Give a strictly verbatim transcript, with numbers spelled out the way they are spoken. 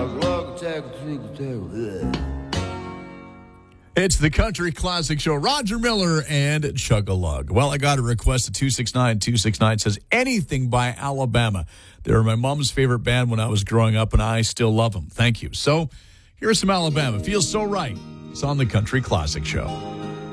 It's the Country Classic Show. Roger Miller and Chug-a-Lug. Well, I got a request at two six nine two six nine. Says anything by Alabama. They were my mom's favorite band when I was growing up, and I still love them. Thank you. So here's some Alabama. Feels so right. It's on the Country Classic Show.